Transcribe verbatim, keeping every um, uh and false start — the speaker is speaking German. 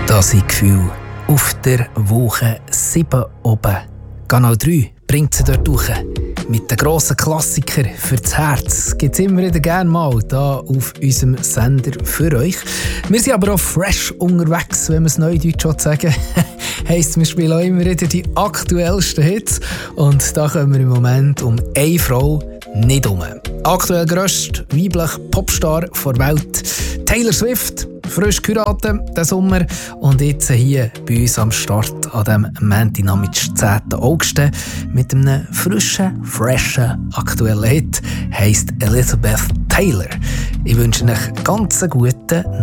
Das sind Gefühle auf der Woche sieben oben. Kanal drei bringt sie dort durch. Mit den grossen Klassikern für das Herz gibt es immer wieder gerne mal hier auf unserem Sender für euch. Wir sind aber auch fresh unterwegs, wenn wir es neudeutsch sagen. Heisst, wir spielen auch immer wieder die aktuellsten Hits. Und da kommen wir im Moment um eine Frau nicht um. Aktuell grösste weibliche Popstar der Welt, Taylor Swift. Frisch geheiratet diesen Sommer und jetzt hier bei uns am Start an diesem Montagnachmittag, zehnten August mit einem frischen, freshen, aktuellen Hit, heisst Elizabeth Taylor. Ich wünsche euch ganz einen guten